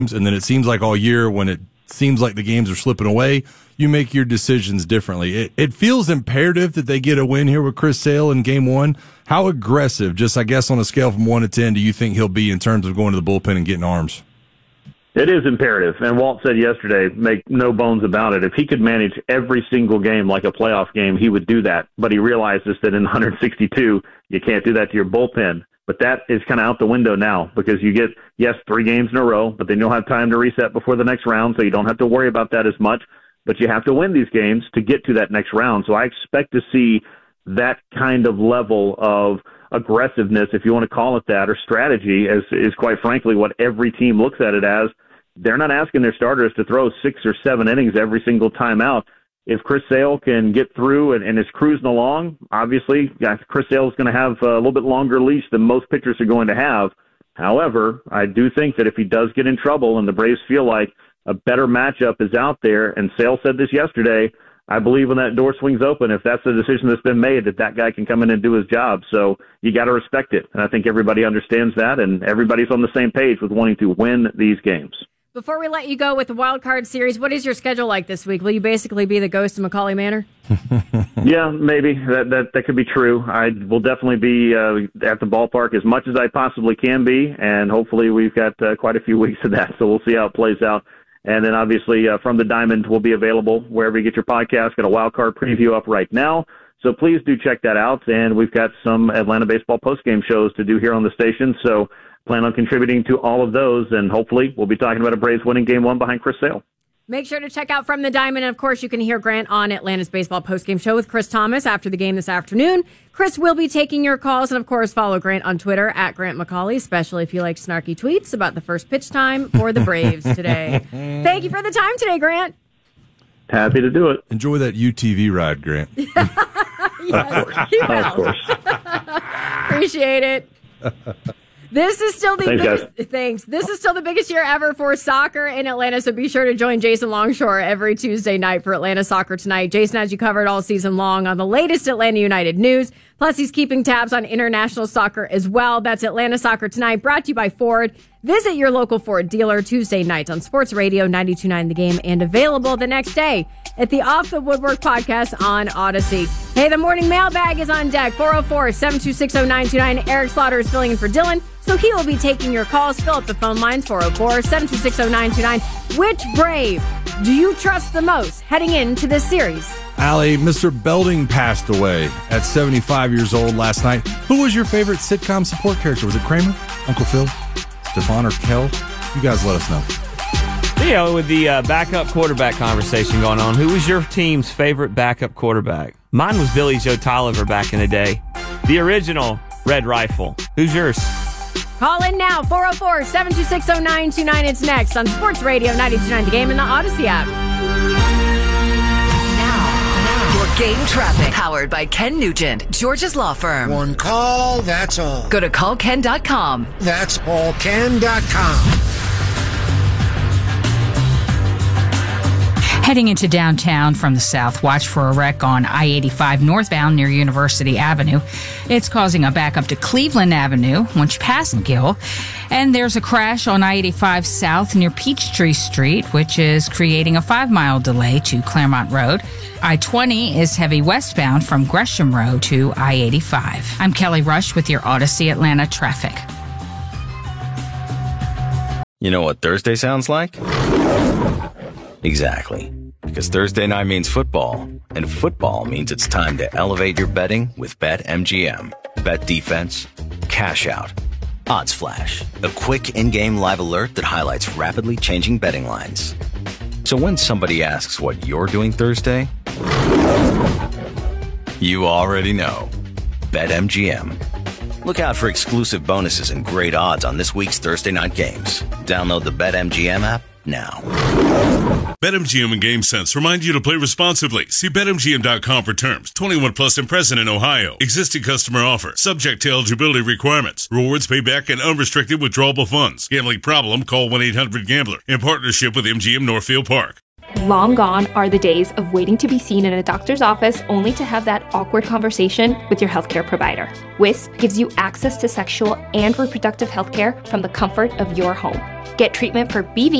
and then it seems like all year when it seems like the games are slipping away, you make your decisions differently. It feels imperative that they get a win here with Chris Sale in game one. How aggressive, just I guess on a scale from 1 to 10, do you think he'll be in terms of going to the bullpen and getting arms? It is imperative, and Walt said yesterday, make no bones about it, if he could manage every single game like a playoff game, he would do that. But he realizes that in 162, you can't do that to your bullpen. But that is kind of out the window now because you get, yes, 3 games in a row, but then you'll have time to reset before the next round, so you don't have to worry about that as much. But you have to win these games to get to that next round. So I expect to see that kind of level of aggressiveness, if you want to call it that, or strategy, is quite frankly what every team looks at it as. They're not asking their starters to throw 6 or 7 innings every single time out. If Chris Sale can get through and is cruising along, obviously Chris Sale is going to have a little bit longer leash than most pitchers are going to have. However, I do think that if he does get in trouble and the Braves feel like a better matchup is out there, and Sale said this yesterday, I believe when that door swings open, if that's the decision that's been made, that guy can come in and do his job. So you got to respect it. And I think everybody understands that, and everybody's on the same page with wanting to win these games. Before we let you go with the wild card series, what is your schedule like this week? Will you basically be the ghost of Macaulay Manor? Yeah, maybe. That could be true. I will definitely be at the ballpark as much as I possibly can be, and hopefully we've got quite a few weeks of that, so we'll see how it plays out. And then obviously From the Diamond will be available wherever you get your podcast. Got a wild card preview up right now. So please do check that out. And we've got some Atlanta baseball postgame shows to do here on the station. So plan on contributing to all of those. And hopefully we'll be talking about a Braves winning game 1 behind Chris Sale. Make sure to check out From the Diamond. And, of course, you can hear Grant on Atlanta's baseball postgame show with Chris Thomas after the game this afternoon. Chris will be taking your calls. And, of course, follow Grant on Twitter at Grant McCauley, especially if you like snarky tweets about the first pitch time for the Braves today. Thank you for the time today, Grant. Happy to do it. Enjoy that UTV ride, Grant. Yes, he will. Of course. Appreciate it. This is still the Thanks, biggest, guys. thanks. This is still the biggest year ever for soccer in Atlanta, so be sure to join Jason Longshore every Tuesday night for Atlanta Soccer Tonight. Jason has you covered all season long on the latest Atlanta United news. Plus, he's keeping tabs on international soccer as well. That's Atlanta Soccer Tonight, brought to you by Ford. Visit your local Ford dealer Tuesday nights on Sports Radio 92.9 The Game, and available the next day at the Off the Woodwork podcast on Odyssey. Hey, the morning mailbag is on deck. 404-726-0929. Eric Slaughter is filling in for Dylan, so he will be taking your calls. Fill up the phone lines, 404-726-0929. Which Brave do you trust the most heading into this series? Allie, Mr. Belding passed away at 75 years old last night. Who was your favorite sitcom support character? Was it Kramer, Uncle Phil, Stefan, or Kel? You guys let us know. Yeah, with the backup quarterback conversation going on, who was your team's favorite backup quarterback? Mine was Billy Joe Tolliver back in the day. The original Red Rifle. Who's yours? Call in now, 404-726-0929. It's next on Sports Radio 92.9 The Game and the Odyssey app. Now, your game traffic. Powered by Ken Nugent, George's Law Firm. One call, that's all. Go to callken.com. That's allken.com. Heading into downtown from the south, watch for a wreck on I-85 northbound near University Avenue. It's causing a backup to Cleveland Avenue once you pass McGill. And there's a crash on I-85 south near Peachtree Street, which is creating a 5-mile delay to Claremont Road. I-20 is heavy westbound from Gresham Road to I-85. I'm Kelly Rush with your Odyssey Atlanta traffic. You know what Thursday sounds like? Exactly. Because Thursday night means football, and football means it's time to elevate your betting with BetMGM. Bet defense, cash out, odds flash, a quick in-game live alert that highlights rapidly changing betting lines. So when somebody asks what you're doing Thursday, you already know. BetMGM. Look out for exclusive bonuses and great odds on this week's Thursday night games. Download the BetMGM app now. BetMGM and GameSense remind you to play responsibly. See BetMGM.com for terms. 21 plus and present in Ohio. Existing customer offer. Subject to eligibility requirements. Rewards payback and unrestricted withdrawable funds. Gambling problem? Call 1-800-GAMBLER. In partnership with MGM Northfield Park. Long gone are the days of waiting to be seen in a doctor's office only to have that awkward conversation with your healthcare provider. Wisp gives you access to sexual and reproductive healthcare from the comfort of your home. Get treatment for BV